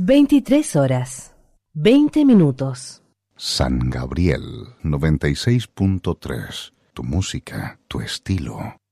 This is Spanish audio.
23 horas, 20 minutos. San Gabriel 96.3. Tu música, tu estilo.